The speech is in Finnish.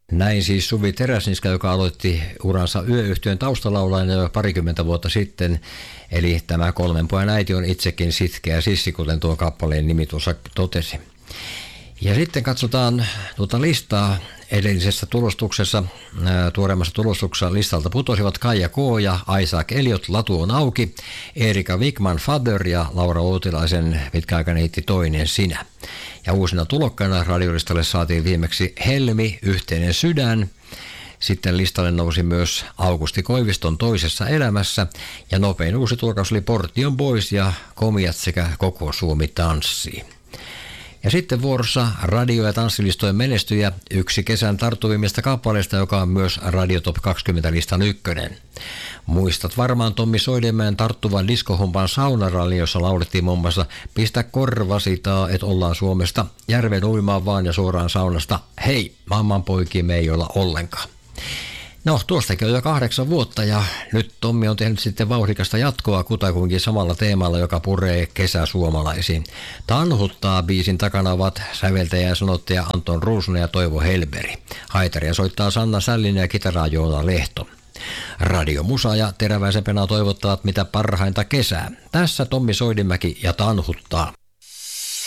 Näin siis Suvi Teräsniska, joka aloitti uransa Yöyhtyeen taustalaulajana jo parikymmentä vuotta sitten. Eli tämä 3 pojan äiti on itsekin sitkeä sissi, kuten tuo kappaleen nimi tuossa totesi. Ja sitten katsotaan tuota listaa. Edellisessä tulostuksessa, tuoreemmassa tulostuksessa listalta putosivat Kaija K. ja Isaac Elliot, Latu on auki, Erika Wigman Father ja Laura Uutilaisen pitkäaikainen hitti Toinen sinä. Ja uusina tulokkaina radiolistalle saatiin viimeksi Helmi, Yhteinen sydän. Sitten listalle nousi myös Augusti Koiviston Toisessa elämässä ja nopein uusi tulokas oli Portion Boys ja Komiat sekä Koko Suomi tanssii. Ja sitten vuorossa radio- ja tanssilistojen menestyjä, yksi kesän tarttuvimmista kappaleista, joka on myös Radio Top 20-listan ykkönen. Muistat varmaan Tommi Soidenmäen tarttuvan diskohumpan saunarallin, jossa laulettiin muun muassa Pistä korvasi taa, et ollaan Suomesta, järven uimaan vaan ja suoraan saunasta, hei, mamman poikia me ei olla ollenkaan. No, tuostakin on jo 8 vuotta ja nyt Tommi on tehnyt sitten vauhdikasta jatkoa kutakuinkin samalla teemalla, joka puree kesäsuomalaisiin. Tanhuttaa biisin takana ovat säveltäjä ja sanottaja Anton Ruusunen ja Toivo Helberi. Haitaria soittaa Sanna Sällinen ja kitaraa Joona Lehto. Radio Musa ja Teräväisempänä toivottavat mitä parhainta kesää. Tässä Tommi Soidenmäki ja Tanhuttaa.